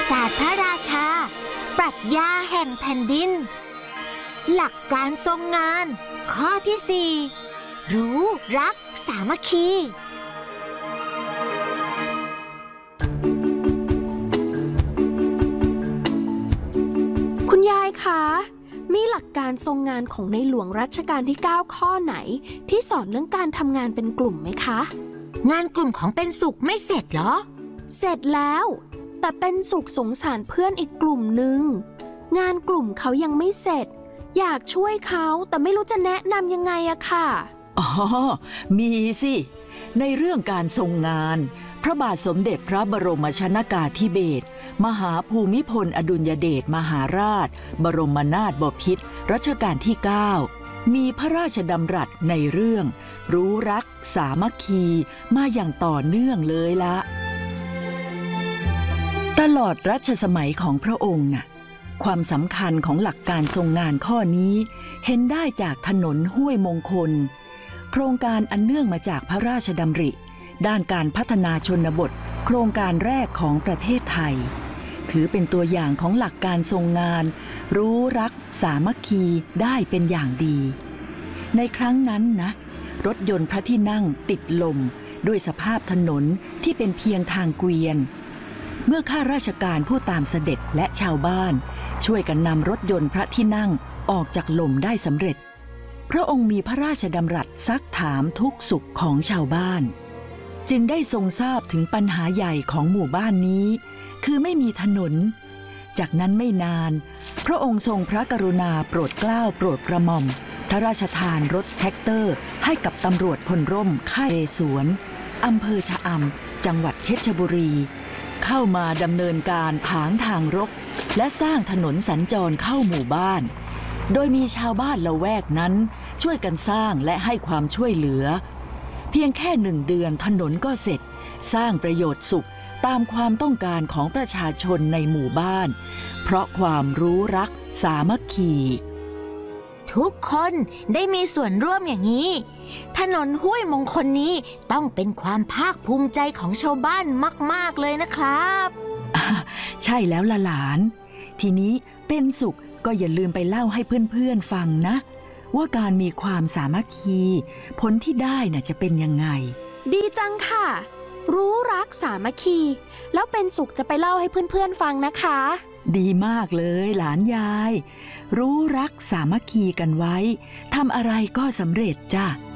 ศาสตร์พระราชาปรัชญาแห่งแผ่นดินหลักการทรงงานข้อที่ 4รู้รักสามัคคีคุณยายคะมีหลักการทรงงานของในหลวงรัชกาลที่ 9 ข้อไหนที่สอนเรื่องการทำงานเป็นกลุ่มไหมคะงานกลุ่มของเป็นสุขไม่เสร็จเหรอเสร็จแล้วแต่เป็นสุขสงสารเพื่อนอีกกลุ่มหนึ่งงานกลุ่มเขายังไม่เสร็จอยากช่วยเขาแต่ไม่รู้จะแนะนำยังไงอะค่ะอ๋อมีสิในเรื่องการทรงงานพระบาทสมเด็จพระบรมชนกาธิเบศรมหาภูมิพลอดุลยเดชมหาราชบรมนาถบพิตรรัชกาลที่ 9มีพระราชดำรัสในเรื่องรู้รักสามัคคีมาอย่างต่อเนื่องเลยละตลอดรัชสมัยของพระองค์น่ะความสำคัญของหลักการทรงงานข้อนี้เห็นได้จากถนนห้วยมงคลโครงการอันเนื่องมาจากพระราชดำริด้านการพัฒนาชนบทโครงการแรกของประเทศไทยถือเป็นตัวอย่างของหลักการทรงงานรู้รักสามัคคีได้เป็นอย่างดีในครั้งนั้นนะรถยนต์พระที่นั่งติดลมด้วยสภาพถนนที่เป็นเพียงทางเกวียนเมื่อข้าราชการผู้ตามเสด็จและชาวบ้านช่วยกันนำรถยนต์พระที่นั่งออกจากลมได้สำเร็จพระองค์มีพระราชดำรัสซักถามทุกสุขของชาวบ้านจึงได้ทรงทราบถึงปัญหาใหญ่ของหมู่บ้านนี้คือไม่มีถนนจากนั้นไม่นานพระองค์ทรงพระกรุณาโปรดเกล้าโปรดกระหม่อมพระราชทานรถแท็กเตอร์ให้กับตำรวจพลร่มค่ายเรศวรอำเภอชะอำจังหวัดเพชรบุรีเข้ามาดำเนินการถางทางรกและสร้างถนนสัญจรเข้าหมู่บ้านโดยมีชาวบ้านละแวกนั้นช่วยกันสร้างและให้ความช่วยเหลือเพียงแค่1 เดือนถนนก็เสร็จสร้างประโยชน์สุขตามความต้องการของประชาชนในหมู่บ้านเพราะความรู้รักสามัคคีทุกคนได้มีส่วนร่วมอย่างนี้ถนนห้วยมงคลนี้ต้องเป็นความภาคภูมิใจของชาวบ้านมากๆเลยนะครับใช่แล้วล่ะหลานทีนี้เป็นสุขก็อย่าลืมไปเล่าให้เพื่อนๆฟังนะว่าการมีความสามัคคีผลที่ได้น่ะจะเป็นยังไงดีจังค่ะรู้รักสามัคคีแล้วเป็นสุขจะไปเล่าให้เพื่อนๆฟังนะคะดีมากเลยหลานยายรู้รักสามัคคีกันไว้ทำอะไรก็สำเร็จจ้ะ